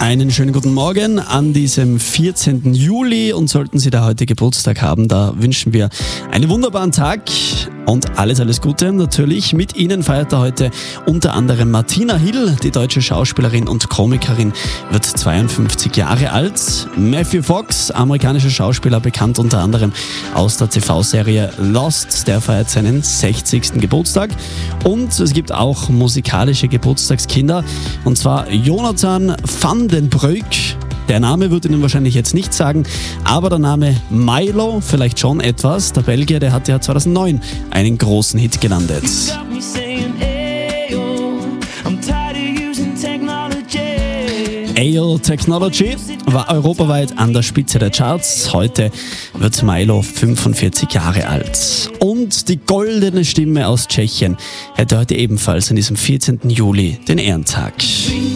Einen schönen guten Morgen an diesem 14. Juli und sollten Sie da heute Geburtstag haben, da wünschen wir einen wunderbaren Tag und alles Gute. Natürlich mit Ihnen feiert heute unter anderem Martina Hill, die deutsche Schauspielerin und Komikerin, wird 52 Jahre alt. Matthew Fox, amerikanischer Schauspieler, bekannt unter anderem aus der TV-Serie Lost, der feiert seinen 60. Geburtstag. Und es gibt auch musikalische Geburtstagskinder, und zwar Jonathan van den Broek. Der Name würde Ihnen wahrscheinlich jetzt nichts sagen, aber der Name Milo vielleicht schon etwas. Der Belgier, der hat ja 2009 einen großen Hit gelandet. Ayo Technology war europaweit an der Spitze der Charts. Heute wird Milo 45 Jahre alt. Und die goldene Stimme aus Tschechien hätte heute ebenfalls an diesem 14. Juli den Ehrentag.